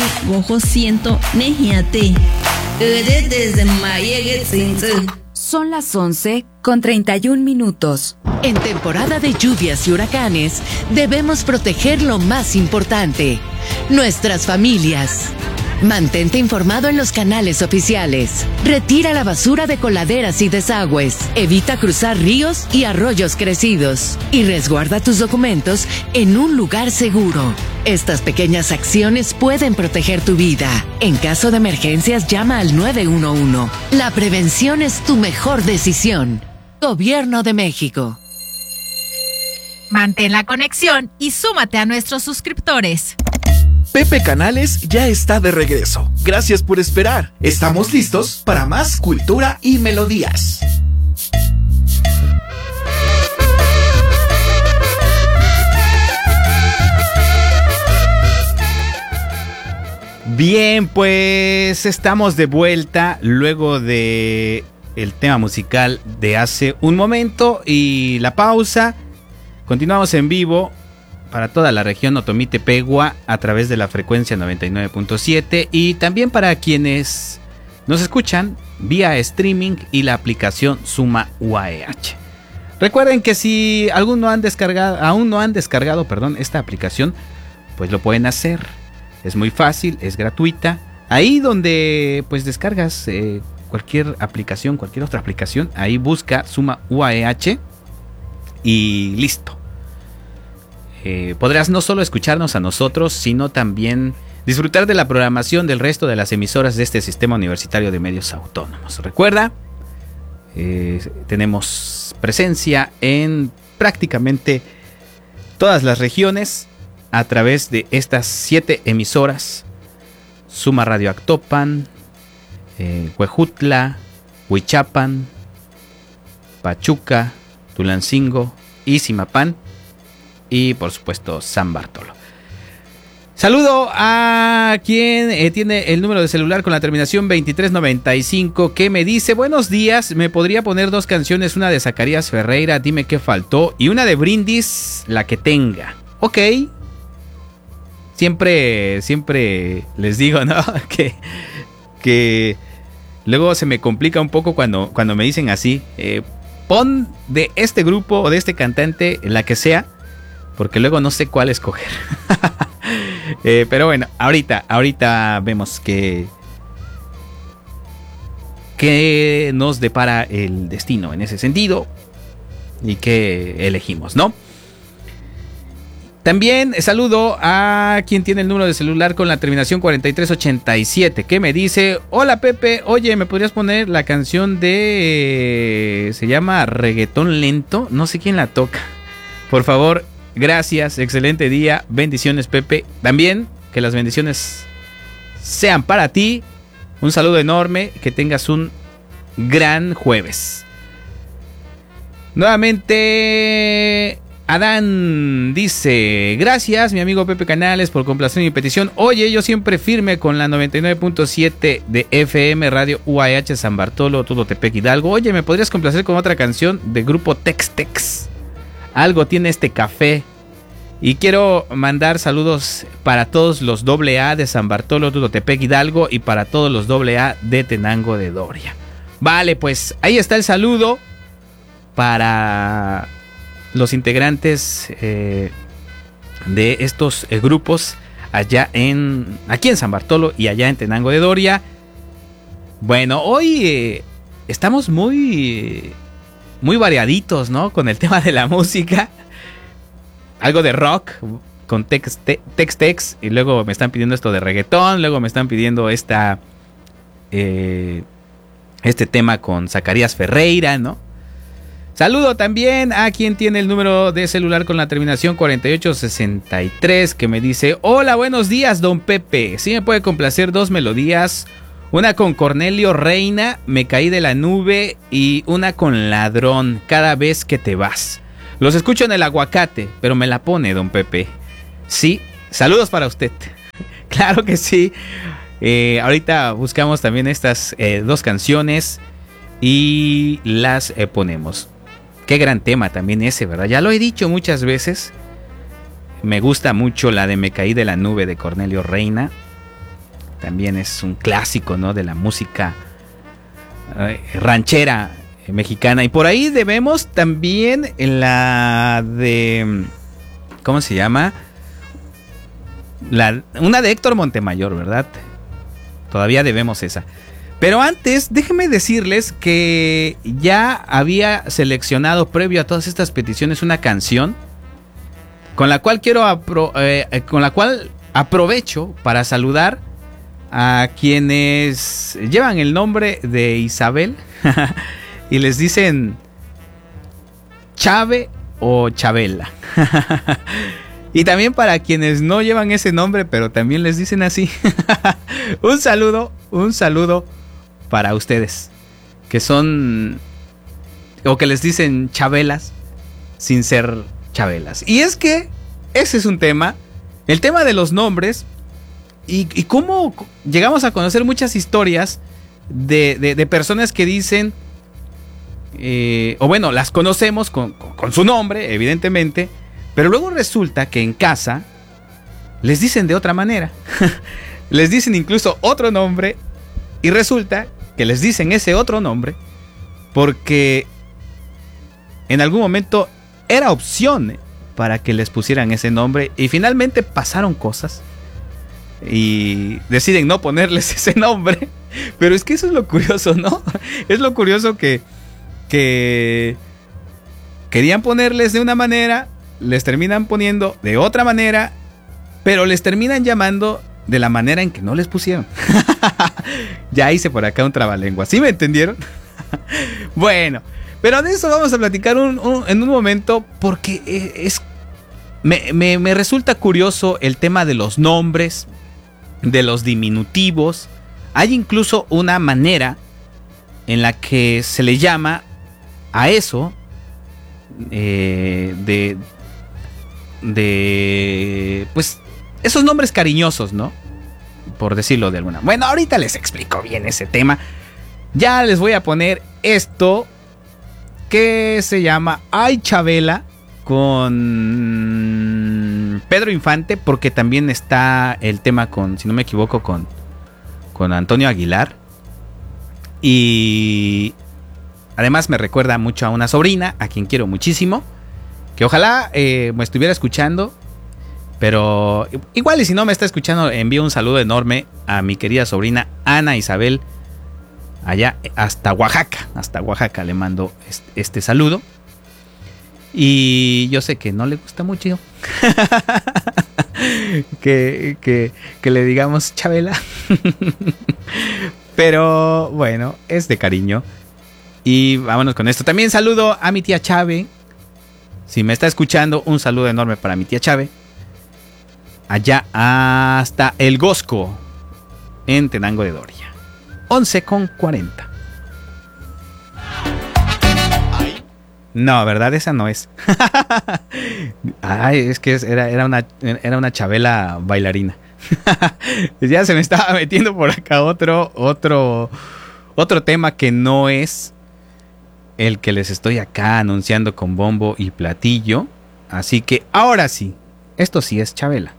gojo siento nejiate. Desde Mayege Tsinze. Son las 11:31. En temporada de lluvias y huracanes, debemos proteger lo más importante, nuestras familias. Mantente informado en los canales oficiales. Retira la basura de coladeras y desagües. Evita cruzar ríos y arroyos crecidos. Y resguarda tus documentos en un lugar seguro. Estas pequeñas acciones pueden proteger tu vida. En caso de emergencias, llama al 911. La prevención es tu mejor decisión. Gobierno de México. Mantén la conexión y súmate a nuestros suscriptores. Pepe Canales ya está de regreso. Gracias por esperar. Estamos listos para más cultura y melodías. Bien, pues estamos de vuelta luego de el tema musical de hace un momento y la pausa. Continuamos en vivo para toda la región Otomí-Tepehua a través de la frecuencia 99.7 y también para quienes nos escuchan vía streaming y la aplicación Suma UAEH. Recuerden que si aún no han descargado esta aplicación, pues lo pueden hacer. Es muy fácil, es gratuita. Ahí donde pues descargas cualquier aplicación, cualquier otra aplicación, ahí busca Suma UAEH y listo. Podrás no solo escucharnos a nosotros, sino también disfrutar de la programación del resto de las emisoras de este Sistema Universitario de Medios Autónomos. Recuerda, tenemos presencia en prácticamente todas las regiones a través de estas 7 emisoras: Suma Radio Actopan, Huejutla, Huichapan, Pachuca, Tulancingo y Zimapán. Y por supuesto San Bartolo. Saludo a quien tiene el número de celular con la terminación 2395, que me dice: buenos días, me podría poner 2 canciones, una de Zacarías Ferreira, Dime qué faltó, y una de Brindis, La que tenga. Ok. Siempre les digo, ¿no? que luego se me complica un poco cuando me dicen así. Pon de este grupo o de este cantante la que sea, porque luego no sé cuál escoger. Pero bueno, ahorita vemos qué nos depara el destino en ese sentido y qué elegimos, ¿no? También saludo a quien tiene el número de celular con la terminación 4387, que me dice: hola Pepe, oye, ¿me podrías poner la canción de... se llama Reggaetón Lento? No sé quién la toca. Por favor, gracias, excelente día, bendiciones Pepe. También que las bendiciones sean para ti. Un saludo enorme, que tengas un gran jueves. Nuevamente Adán dice: gracias mi amigo Pepe Canales por complacer mi petición. Oye, yo siempre firme con la 99.7 de FM Radio UAH San Bartolo, Tulotepec, Hidalgo. Oye, ¿me podrías complacer con otra canción de grupo Tex-Tex? Algo tiene este café. Y quiero mandar saludos para todos los AA de San Bartolo, Tulotepec, Hidalgo, y para todos los AA de Tenango de Doria. Vale, pues ahí está el saludo para los integrantes de estos grupos aquí en San Bartolo y allá en Tenango de Doria. Bueno, hoy estamos muy variaditos, ¿no? Con el tema de la música. Algo de rock con Tex-Tex, y luego me están pidiendo esto de reggaetón, luego me están pidiendo este tema con Zacarías Ferreira, ¿no? Saludo también a quien tiene el número de celular con la terminación 4863, que me dice: hola, buenos días, don Pepe. ¿Sí me puede complacer 2 melodías? Una con Cornelio Reina, Me caí de la nube, y una con Ladrón, Cada vez que te vas. Los escucho en el aguacate, pero me la pone, don Pepe. Sí, saludos para usted. Claro que sí. Ahorita buscamos también estas 2 canciones y las ponemos. Qué gran tema también ese, ¿verdad? Ya lo he dicho muchas veces. Me gusta mucho la de Me caí de la nube de Cornelio Reina. también es un clásico, ¿no? De la música ranchera mexicana. Y por ahí debemos también la de... ¿Cómo se llama? Una de Héctor Montemayor, ¿verdad? Todavía debemos esa. Pero antes, déjenme decirles que ya había seleccionado previo a todas estas peticiones una canción con la cual aprovecho para saludar a quienes llevan el nombre de Isabel y les dicen Chave o Chabela. Y también para quienes no llevan ese nombre, pero también les dicen así. Un saludo para ustedes, que son, o que les dicen Chabelas, sin ser Chabelas. Y es que ese es un tema, el tema de los nombres, y cómo llegamos a conocer muchas historias de personas que dicen, o bueno, las conocemos con su nombre, evidentemente, pero luego resulta que en casa les dicen de otra manera. Les dicen incluso otro nombre y resulta que les dicen ese otro nombre porque en algún momento era opción para que les pusieran ese nombre y finalmente pasaron cosas y deciden no ponerles ese nombre. Pero es que eso es lo curioso, ¿no? Es lo curioso que querían ponerles de una manera, les terminan poniendo de otra manera, pero les terminan llamando de la manera en que no les pusieron. Ya hice por acá un trabalengua, ¿sí me entendieron? Bueno, pero de eso vamos a platicar en un momento, porque me resulta curioso el tema de los nombres, de los diminutivos. Hay incluso una manera en la que se le llama a eso pues esos nombres cariñosos, ¿no? Por decirlo de alguna. Bueno, ahorita les explico bien ese tema. Ya les voy a poner esto que se llama Ay Chabela con Pedro Infante, porque también está el tema con, si no me equivoco, con Antonio Aguilar. Y además me recuerda mucho a una sobrina, a quien quiero muchísimo, que ojalá me estuviera escuchando, pero igual y si no me está escuchando, envío un saludo enorme a mi querida sobrina Ana Isabel, allá hasta Oaxaca le mando este saludo. Y yo sé que no le gusta mucho que le digamos Chabela, pero bueno, es de cariño. Y vámonos con esto. También saludo a mi tía Chave. Si me está escuchando, un saludo enorme para mi tía Chave. Allá hasta El Gosco, en Tenango de Doria. 11:40. No, ¿verdad? Esa no es. Ay, es que era una Chabela bailarina. Ya se me estaba metiendo por acá otro tema que no es el que les estoy acá anunciando con bombo y platillo. Así que ahora sí, esto sí es Chabela.